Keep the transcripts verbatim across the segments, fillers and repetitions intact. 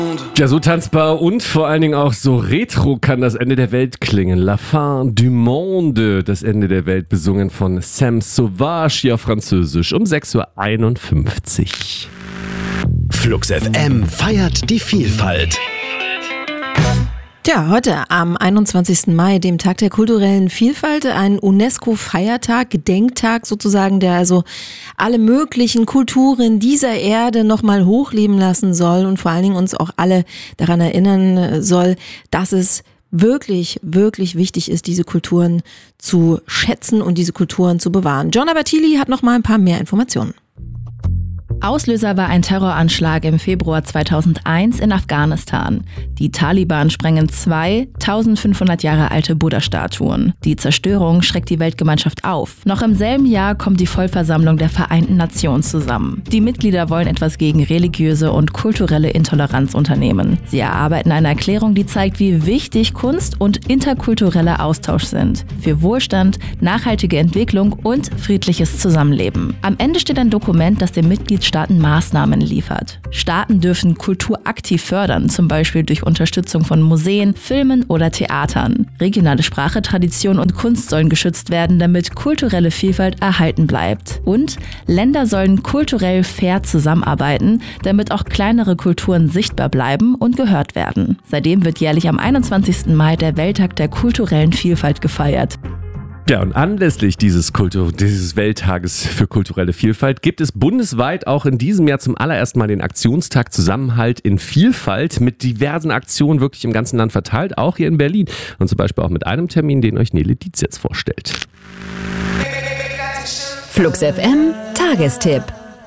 Ja, so tanzbar und vor allen Dingen auch so retro kann das Ende der Welt klingen. La fin du monde, das Ende der Welt, besungen von Sam Sauvage hier auf Französisch um sechs Uhr einundfünfzig. Flux F M feiert die Vielfalt. Tja, heute am einundzwanzigsten Mai, dem Tag der kulturellen Vielfalt, ein UNESCO-Feiertag, Gedenktag sozusagen, der also alle möglichen Kulturen dieser Erde nochmal hochleben lassen soll und vor allen Dingen uns auch alle daran erinnern soll, dass es wirklich, wirklich wichtig ist, diese Kulturen zu schätzen und diese Kulturen zu bewahren. Gianna Bertilli hat noch mal ein paar mehr Informationen. Auslöser war ein Terroranschlag im Februar zweitausendeins in Afghanistan. Die Taliban sprengen zwei eintausendfünfhundert Jahre alte Buddha-Statuen. Die Zerstörung schreckt die Weltgemeinschaft auf. Noch im selben Jahr kommt die Vollversammlung der Vereinten Nationen zusammen. Die Mitglieder wollen etwas gegen religiöse und kulturelle Intoleranz unternehmen. Sie erarbeiten eine Erklärung, die zeigt, wie wichtig Kunst und interkultureller Austausch sind. Für Wohlstand, nachhaltige Entwicklung und friedliches Zusammenleben. Am Ende steht ein Dokument, das den Mitgliedstaaten Maßnahmen liefert. Staaten dürfen Kultur aktiv fördern, zum Beispiel durch Unterstützung von Museen, Filmen oder Theatern. Regionale Sprache, Tradition und Kunst sollen geschützt werden, damit kulturelle Vielfalt erhalten bleibt. Und Länder sollen kulturell fair zusammenarbeiten, damit auch kleinere Kulturen sichtbar bleiben und gehört werden. Seitdem wird jährlich am einundzwanzigsten Mai der Welttag der kulturellen Vielfalt gefeiert. Ja, und anlässlich dieses, Kultur- dieses Welttages für kulturelle Vielfalt gibt es bundesweit auch in diesem Jahr zum allerersten Mal den Aktionstag Zusammenhalt in Vielfalt mit diversen Aktionen wirklich im ganzen Land verteilt, auch hier in Berlin. Und zum Beispiel auch mit einem Termin, den euch Nele Dietz jetzt vorstellt. Flux F M Tagestipp.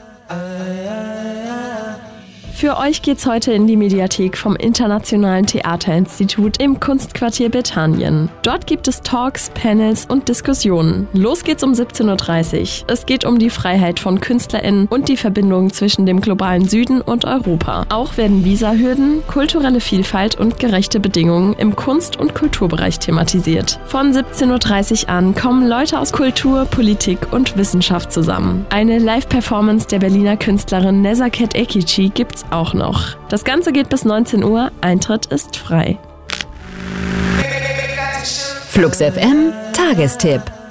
Für euch geht's heute in die Mediathek vom Internationalen Theaterinstitut im Kunstquartier Bethanien. Dort gibt es Talks, Panels und Diskussionen. Los geht's um siebzehn Uhr dreißig. Es geht um die Freiheit von KünstlerInnen und die Verbindung zwischen dem globalen Süden und Europa. Auch werden Visahürden, kulturelle Vielfalt und gerechte Bedingungen im Kunst- und Kulturbereich thematisiert. Von siebzehn Uhr dreißig an kommen Leute aus Kultur, Politik und Wissenschaft zusammen. Eine Live-Performance der Berliner Künstlerin Nezaket Ekici gibt's auch noch. Das Ganze geht bis neunzehn Uhr, Eintritt ist frei. Flux F M Tagestipp.